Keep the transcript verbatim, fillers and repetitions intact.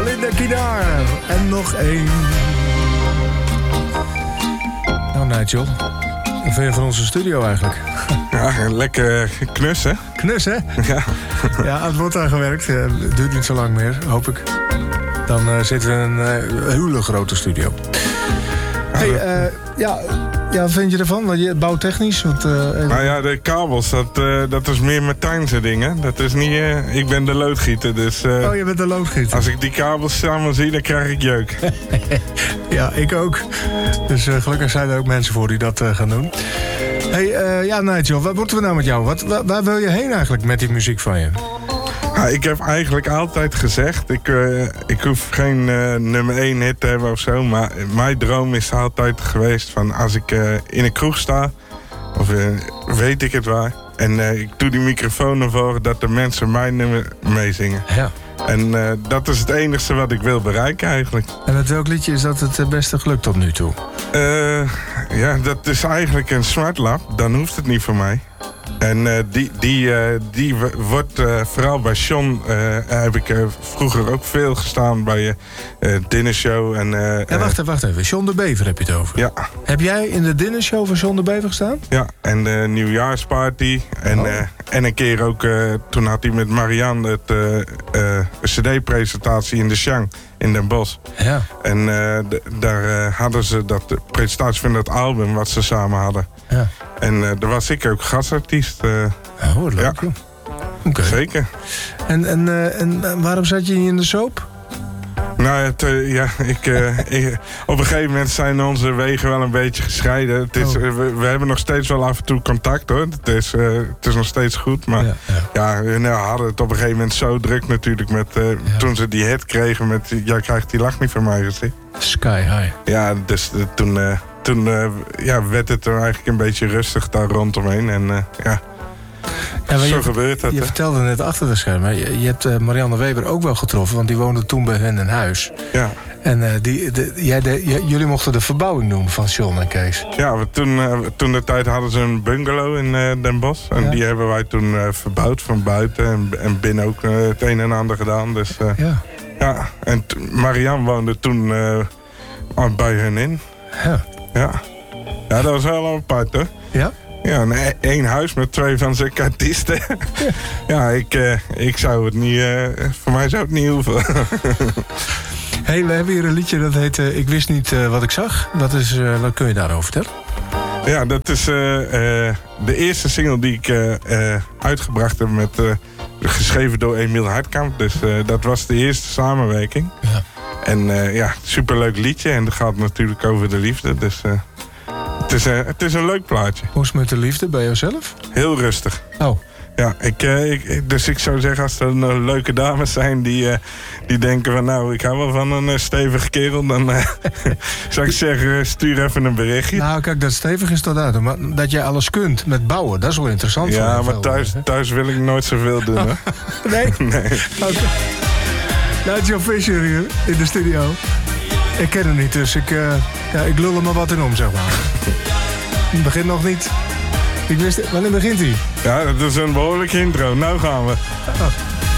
Belinda Kidar. En nog één. Nou, Nigel. Wat vind je van onze studio eigenlijk? Ja, lekker knus, hè? Knus, hè? Ja. Ja, het wordt aan gewerkt. Het duurt niet zo lang meer, hoop ik. Dan uh, zitten we in een uh, hele grote studio. Hey, uh, ja, ja, wat vind je ervan? Want je bouwtechnisch? Want, uh, nou ja, de kabels, dat, uh, dat is meer Martijnse dingen. Dat is niet... Uh, ik ben de loodgieter, dus... Uh, oh, je bent de loodgieter. Als ik die kabels samen zie, dan krijg ik jeuk. Ja, ik ook. Dus uh, gelukkig zijn er ook mensen voor die dat uh, gaan doen. Hey, uh, ja, Nigel, wat moeten we nou met jou? Wat, waar, waar wil je heen eigenlijk met die muziek van je? Ja, ik heb eigenlijk altijd gezegd, ik, uh, ik hoef geen uh, nummer één hit te hebben of zo, maar mijn droom is altijd geweest van als ik uh, in een kroeg sta, of uh, weet ik het waar, en uh, ik doe die microfoon ervoor dat de mensen mijn nummer meezingen. Ja. En uh, dat is het enige wat ik wil bereiken eigenlijk. En met welk liedje is dat het beste gelukt tot nu toe? Uh, ja, dat is eigenlijk een smartlap, dan hoeft het niet voor mij. En uh, die, die, uh, die wordt uh, vooral bij John, uh, heb ik uh, vroeger ook veel gestaan bij je uh, dinnershow. En, uh, ja, wacht even, wacht even. John de Bever heb je het over. Ja. Heb jij in de dinnershow van John de Bever gestaan? Ja, en de nieuwjaarsparty. En, oh. uh, en een keer ook, uh, toen had hij met Marianne het uh, uh, cd-presentatie in de Chang in Den Bosch. Ja. En uh, d- daar uh, hadden ze dat de presentatie van dat album wat ze samen hadden. Ja. En uh, daar was ik ook gastartiest. Uh, oh, leuk. Ja. Okay. Zeker. En, en, uh, en waarom zat je niet in de soap? Nou, het, uh, ja, ik, uh, ik, op een gegeven moment zijn onze wegen wel een beetje gescheiden. Het is, oh. uh, we, we hebben nog steeds wel af en toe contact, hoor. Het is, uh, het is nog steeds goed, maar ja, ja. ja we hadden het op een gegeven moment zo druk natuurlijk met uh, ja. toen ze die hit kregen met jij krijgt die lach niet van mij gezien. Sky High. Ja, dus uh, toen, uh, toen uh, ja, werd het er eigenlijk een beetje rustig daar rondomheen en uh, ja. Ja, zo je, gebeurt het. Je hè? vertelde net achter de schermen. Je, je hebt uh, Marianne Weber ook wel getroffen, want die woonde toen bij hen in huis. Ja. En uh, die, de, jij de, j, jullie mochten de verbouwing doen van John en Kees. Ja, we toen, uh, toen de tijd hadden ze een bungalow in uh, Den Bosch. En ja. die hebben wij toen uh, verbouwd van buiten en, en binnen ook uh, het een en ander gedaan. Dus, uh, ja. ja. En t- Marianne woonde toen uh, bij hen in. Ja. Ja. Ja, dat was wel apart, hoor. Ja? Ja, een, één huis met twee van zijn artiesten. Ja, ja ik, uh, ik zou het niet... Uh, voor mij zou het niet hoeven. Hey, we hebben hier een liedje dat heet uh, Ik wist niet uh, wat ik zag. Wat, is, uh, wat kun je daarover vertellen? Ja, dat is uh, uh, de eerste single die ik uh, uh, uitgebracht heb met... Uh, geschreven door Emiel Hartkamp. Dus uh, dat was de eerste samenwerking. Ja. En uh, ja, superleuk liedje. En dat gaat natuurlijk over de liefde. Dus... Uh, Het is, uh, het is een leuk plaatje. Hoe is het met de liefde bij jezelf? Heel rustig. Oh. Ja, ik, uh, ik, dus ik zou zeggen, als er uh, leuke dames zijn die, uh, die denken van... nou, ik hou wel van een uh, stevige kerel, dan uh, zou ik zeggen, stuur even een berichtje. Nou, kijk, dat stevig is tot uit. Maar dat jij alles kunt met bouwen, dat is wel interessant. Ja, maar thuis, thuis wil ik nooit zoveel doen, hoor. Nee? Nee. Okay. Nou, John Fisher hier in de studio. Ik ken hem niet, dus ik, uh, ja, ik lul er maar wat in om, zeg maar. Het begint nog niet. Ik wist, wanneer begint hij? Ja, dat is een behoorlijke intro. Nou gaan we. Oh.